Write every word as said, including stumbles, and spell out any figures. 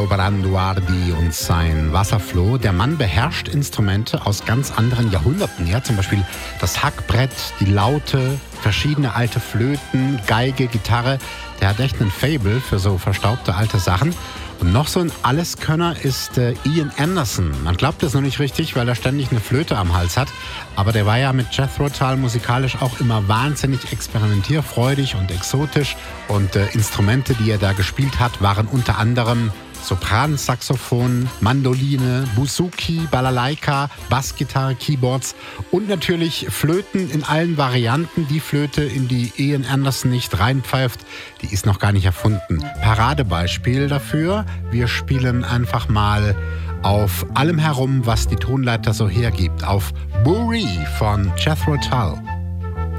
Branduardi und sein Wasserfloh. Der Mann beherrscht Instrumente aus ganz anderen Jahrhunderten. Ja, zum Beispiel das Hackbrett, die Laute, verschiedene alte Flöten, Geige, Gitarre. Der hat echt ein Faible für so verstaubte alte Sachen. Und noch so ein Alleskönner ist äh, Ian Anderson. Man glaubt das noch nicht richtig, weil er ständig eine Flöte am Hals hat. Aber der war ja mit Jethro Tull musikalisch auch immer wahnsinnig experimentierfreudig und exotisch. Und äh, Instrumente, die er da gespielt hat, waren unter anderem Sopransaxophon, Mandoline, Bouzouki, Balalaika, Bassgitarre, Keyboards und natürlich Flöten in allen Varianten. Die Flöte, in die Ian Anderson nicht reinpfeift, die ist noch gar nicht erfunden. Paradebeispiel dafür, wir spielen einfach mal auf allem herum, was die Tonleiter so hergibt, auf Bourrée von Jethro Tull.